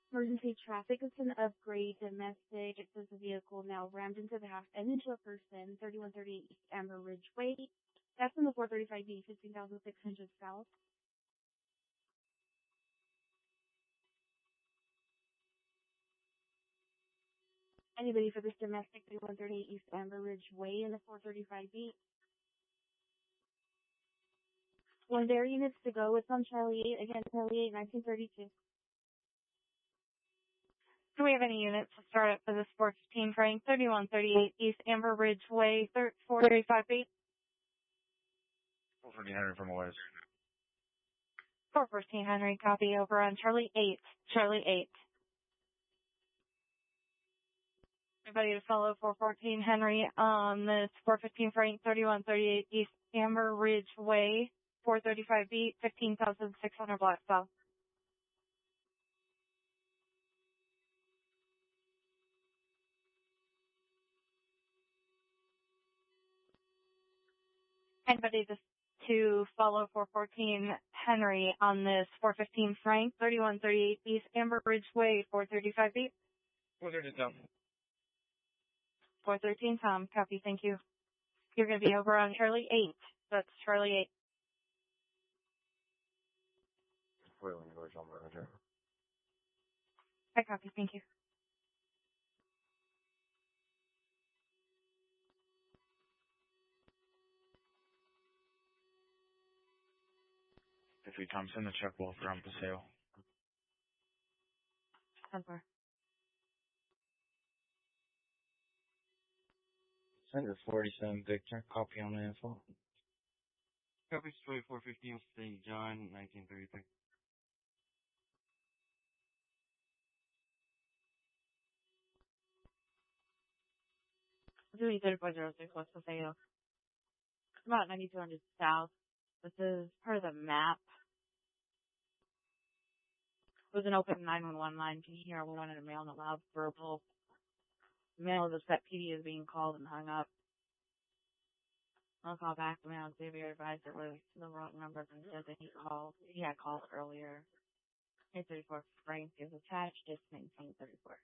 Emergency traffic is an upgrade. Domestic. It says the vehicle now rammed into the house and into a person. 3138 East Amber Ridge Way. That's in the 435B, 15,600 South. Anybody for this domestic? 3138 East Amber Ridge Way in the 435B. One there units to go. It's on Charlie 8. Again, Charlie 8, 1932. Do we have any units to start up for this 415 Frank, 3138 East Amber Ridge Way, 435B? 414 Henry from West. 414 Henry, copy over on Charlie 8. Charlie 8. Everybody to follow 414 Henry on this 415 Frank, 3138 East Amber Ridge Way, 435B, 15,600 block south. Anybody to follow 414 Henry on this 415 Frank, 3138 East Amber Ridge Way, 435B? 413 Tom. 413 Tom, copy, thank you. You're going to be over on Charlie 8. That's Charlie 8. I copy, thank you. If we Thompson, the check will from Paseo. 10-4. Center 47 Victor, copy on the info. Copy 2415 St. John, 1933. Doing 30.06 West Paseo. About 9200 South. This is part of the map. It was an open 911 line. Can you hear we wanted a mail and a loud verbal? Mail is that PD is being called and hung up. I'll call back the mail and Xavier advised it was the wrong number and said that he had called earlier. 834 Frank is attached. It's 1934.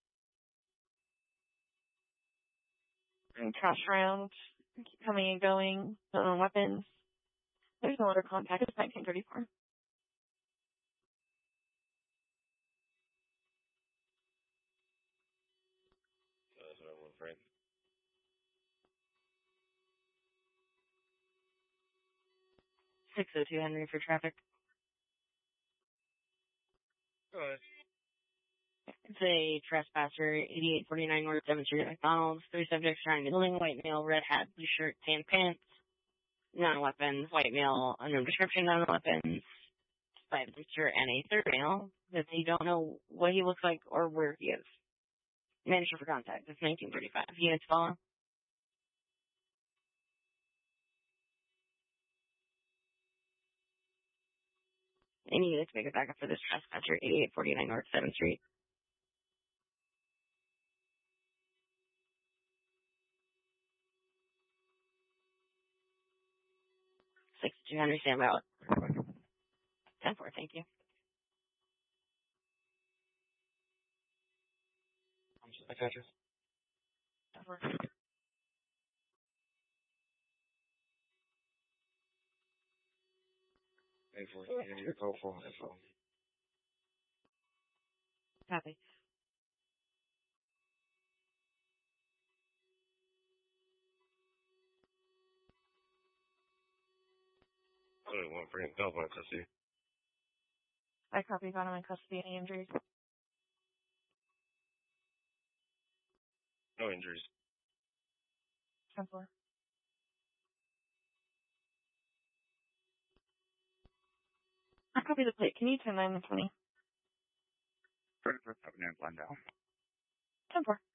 Trash around. Keep coming and going. Weapons. There's no other contact. It's 1934. That's what I want, Frank. 602 Henry for traffic. Go ahead. It's a trespasser, 8849 North 7th Street, McDonald's. 3 subjects trying to building, white male, red hat, blue shirt, tan pants. Non-weapons, white male, unknown description, non-weapons. 5 picture and a third male, that they don't know what he looks like or where he is. Manager for contact. It's 1935. Units follow. Any units make it back up for this trespasser, 8849 North 7th Street. 6200, stand by. 10-4, thank you. I got you. 10-4. Your call for info. Copy. I don't want to bring help on custody. I copy. Got him in custody. Any injuries? No injuries. 10-4. I copy the plate. Can you turn 9 and 20? Perfect. Up and down, blind down. 10-4.